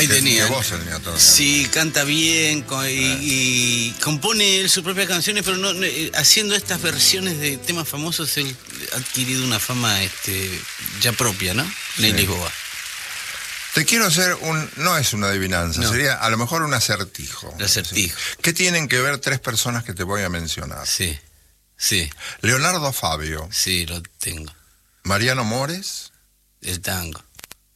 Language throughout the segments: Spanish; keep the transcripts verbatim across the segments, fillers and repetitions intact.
Ahí que, tenía. Que voz tenía todo. Sí, canta bien co- y, y compone él sus propias canciones, pero no, no, eh, haciendo estas versiones de temas famosos, él ha adquirido una fama este, ya propia, ¿no? Sí. En Lisboa. Te quiero hacer un... No es una adivinanza, No. sería a lo mejor un acertijo. El acertijo. ¿Sí? ¿Qué tienen que ver tres personas que te voy a mencionar? Sí, sí, Leonardo Fabio, sí, lo tengo. Mariano Mores El tango.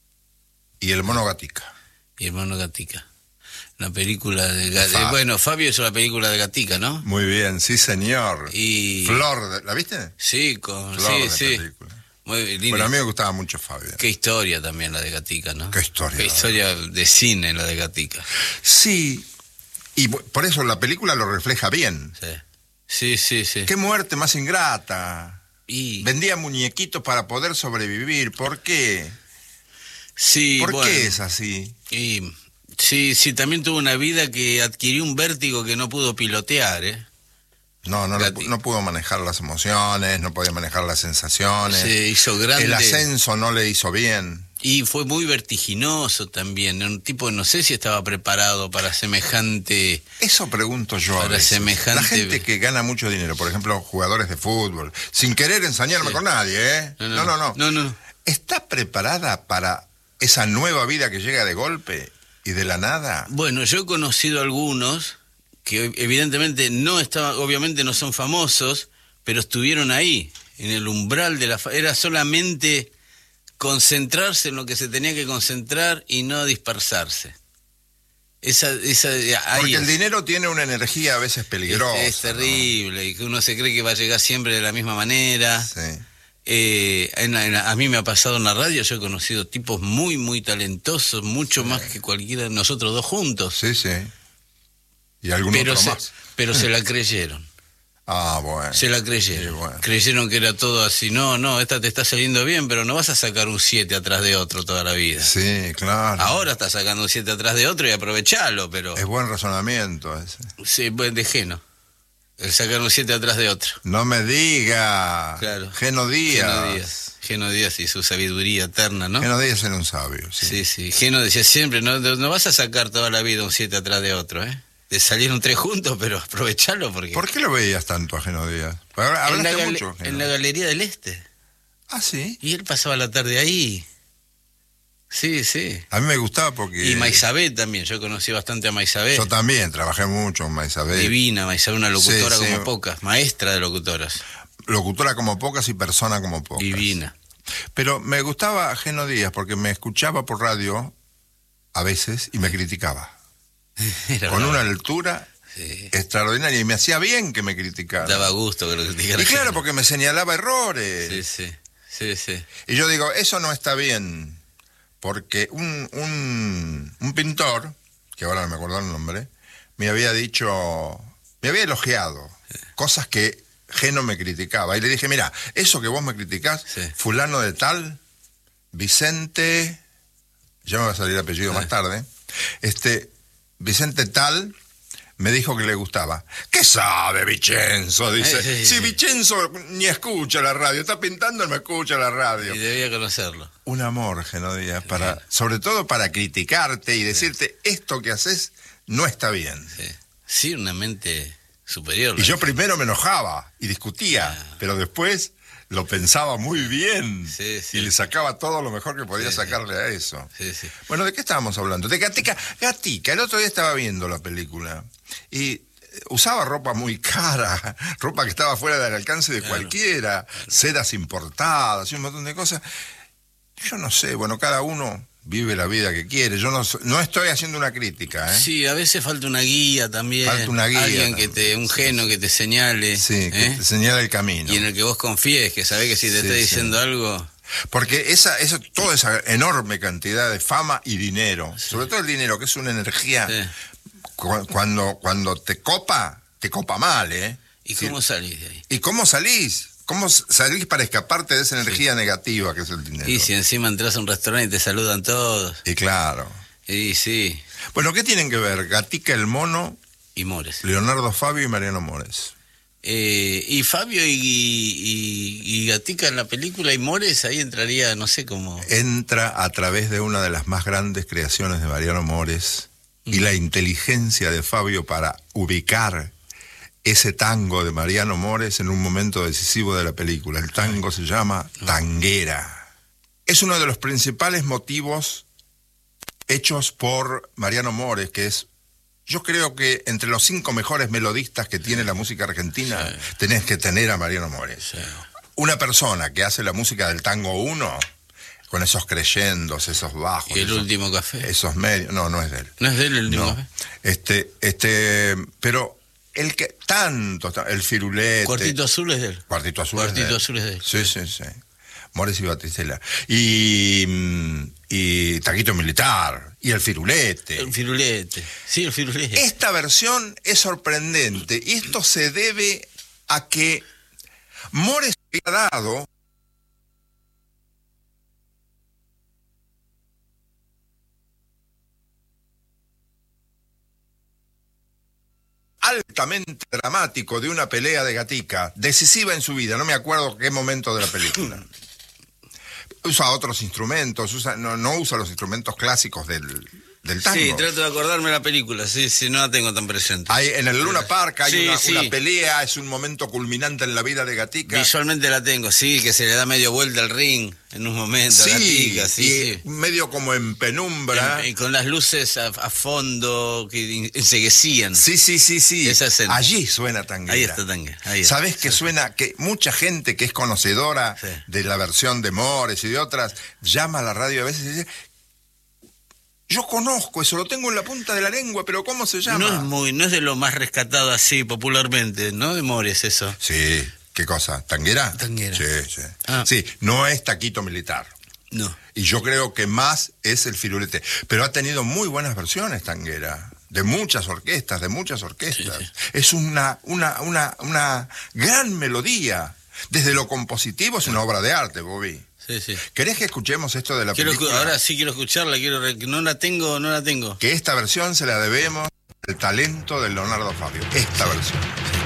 y el Mono Gatica. Y Hermano Gatica. Una película de, Ga- Fa- de... Bueno, Fabio es una película de Gatica, ¿no? Muy bien, sí señor. Y... Flor, de- ¿la viste? Sí, con... Flor sí, de sí. película. Muy lindo. Bueno, a mí me gustaba mucho Fabio. Qué historia también la de Gatica, ¿no? Qué historia. Qué historia de cine la de Gatica. Sí, y bu- por eso la película lo refleja bien. Sí, sí, sí. sí. Qué muerte más ingrata. Y... Vendía muñequitos para poder sobrevivir. ¿Por qué? Sí, ¿Por bueno, qué es así? Y... Sí, sí, también tuvo una vida que adquirió un vértigo que no pudo pilotear, ¿eh? No, no, lo Gati- pu- no pudo manejar las emociones, no podía manejar las sensaciones. Se hizo grande. El ascenso no le hizo bien. Y fue muy vertiginoso también. Un tipo, no sé si estaba preparado para semejante... Eso pregunto yo a Para veces. semejante- La gente que gana mucho dinero, por ejemplo, jugadores de fútbol, sin querer ensañarme Sí. con nadie, ¿eh? No, No, no, no, no. no, no. ¿Está preparada para esa nueva vida que llega de golpe y de la nada? Bueno, yo he conocido algunos que evidentemente no estaban, obviamente no son famosos, pero estuvieron ahí, en el umbral de la... fa- Era solamente concentrarse en lo que se tenía que concentrar y no dispersarse. Esa, esa, ahí Porque el es. dinero tiene una energía a veces peligrosa. Es, es terrible, y que uno se cree que va a llegar siempre de la misma manera. ¿no? Sí. Eh, en la- en la- a mí me ha pasado en la radio, yo he conocido tipos muy, muy talentosos, mucho más que cualquiera de nosotros dos juntos. Sí, sí. Y algún Pero otro se, más. pero se la creyeron, Ah, bueno. se la creyeron. Sí, bueno. Creyeron que era todo así, no, no, esta te está saliendo bien, pero no vas a sacar un siete atrás de otro toda la vida. Sí, claro. Ahora estás sacando un siete atrás de otro y aprovechalo, pero... Es buen razonamiento ese. Sí, pues dejeno. El sacar un siete atrás de otro. No me diga. Claro. Geno Díaz. Geno Díaz. Geno Díaz y su sabiduría eterna, ¿no? Geno Díaz era un sabio, sí. Sí, sí. Geno decía siempre, no, no vas a sacar toda la vida un siete atrás de otro, ¿eh? Te salieron tres juntos, pero aprovechalo porque... ¿Por qué lo veías tanto a Geno Díaz? Porque ahora en, la hablaste gale- mucho. Geno. en la Galería del Este. Ah, sí. Y él pasaba la tarde ahí. Sí, sí. A mí me gustaba porque... Y Maisabé también. Yo conocí bastante a Maisabé. Yo también trabajé mucho con Maisabel. Divina, Maisabé, una locutora Sí, sí. como pocas. Maestra de locutoras. Locutora como pocas y persona como pocas. Divina. Pero me gustaba Geno Díaz porque me escuchaba por radio a veces y me criticaba. Era Con bravo. una altura Sí. extraordinaria y me hacía bien que me criticara. Daba gusto que lo criticara. Y claro, porque me señalaba errores. Sí, sí. Sí, sí. Y yo digo, eso no está bien, porque un, un, un pintor, que ahora no me acuerdo el nombre, me había dicho, me había elogiado cosas que Geno me criticaba. Y le dije, mira, eso que vos me criticás, Sí. fulano de tal, Vicente, ya me va a salir el apellido Ah. más tarde, este, Vicente tal... Me dijo que le gustaba. ¿Qué sabe Vicenzo? Dice. Eh, sí, si sí. Vicenzo ni escucha la radio, está pintando, él me escucha la radio. Y debía conocerlo. Un amor, Geno Díaz, para, sobre todo para criticarte y decirte esto que haces no está bien. Sí. Sí, una mente superior. Y yo primero me enojaba y discutía, pero después lo pensaba muy bien Sí, sí. y le sacaba todo lo mejor que podía Sí, sacarle a eso. Sí, sí. Bueno, ¿de qué estábamos hablando? De Gatica. Gatica, el otro día estaba viendo la película y usaba ropa muy cara, ropa que estaba fuera del alcance de Claro, cualquiera, sedas importadas y un montón de cosas. Yo no sé, bueno, cada uno vive la vida que quiere. Yo no, so- no estoy haciendo una crítica, ¿eh? Sí, a veces falta una guía también. Falta una guía Alguien que también, te, un sí, geno que te señale. Sí, que ¿eh? te señala el camino. Y en el que vos confíes, que sabés que si te Sí, está sí. diciendo algo... Porque esa, esa, toda esa enorme cantidad de fama y dinero, sobre todo el dinero, que es una energía, Sí. cu- cuando, cuando te copa, te copa mal, ¿eh? ¿Y Sí. cómo salís de ahí? ¿Y cómo salís? ¿Cómo s- salís para escaparte de esa energía negativa que es el dinero? Y si encima entras a un restaurante y te saludan todos. Y claro. Y sí, Bueno, ¿qué tienen que ver Gatica el Mono, y mores. Leonardo Fabio y Mariano Mores? Eh, y Fabio y, y, y Gatica en la película y Mores, ahí entraría, no sé cómo. Entra a través de una de las más grandes creaciones de Mariano Mores mm. y la inteligencia de Fabio para ubicar ese tango de Mariano Mores en un momento decisivo de la película. El tango se llama Tanguera. Es uno de los principales motivos hechos por Mariano Mores, que es, yo creo que entre los cinco mejores melodistas que tiene la música argentina, sí. tenés que tener a Mariano Mores. Sí. Una persona que hace la música del tango uno, con esos creyendos, esos bajos. ¿Y el esos, último café? Esos medios, no, no es de él. ¿No es de él el último no. café? Este, este, pero el que, tanto, el Firulete. Cuartito Azul es de él. Cuartito Azul Cuartito es de él. Azul es de él. Sí, sí, sí. Mores y Batistela. Y, y Taquito Militar. Y el Firulete. El Firulete. Sí, el Firulete. Esta versión es sorprendente. Y esto se debe a que Mores había dado altamente dramático de una pelea de Gatica, decisiva en su vida, no me acuerdo qué momento de la película. Usa otros instrumentos, usa, no, no usa los instrumentos clásicos del, del tango. Sí, trato de acordarme de la película, sí, sí, no la tengo tan presente. Hay, en el Luna Park hay sí, una, sí. una pelea, es un momento culminante en la vida de Gatica. Visualmente la tengo, sí, que se le da medio vuelta al ring en un momento sí, a Gatica, sí, y sí. medio como en penumbra. En, y con las luces a, a fondo que enseguecían. Sí, sí, sí, sí. Esa escena. Allí suena Tanguera. Ahí está Tanguera. Ahí está. ¿Sabés que sí. suena? Que mucha gente que es conocedora sí. de la versión de Mores y de otras, llama a la radio a veces y dice, yo conozco eso, lo tengo en la punta de la lengua, pero ¿cómo se llama? No es muy, no es de lo más rescatado así popularmente, ¿no? De Mores eso. Sí, ¿qué cosa? ¿Tanguera? Tanguera. Sí, sí. Ah. Sí, no es Taquito Militar. No. Y yo creo que más es el Firulete. Pero ha tenido muy buenas versiones Tanguera, de muchas orquestas, de muchas orquestas. Sí, sí. Es una, una, una, una gran melodía. Desde lo compositivo es una obra de arte, Bobby. Sí, sí. ¿Querés que escuchemos esto de la quiero, película? Ahora sí quiero escucharla, quiero no la tengo, no la tengo. Que esta versión se la debemos al talento de Leonardo Fabio. Esta versión.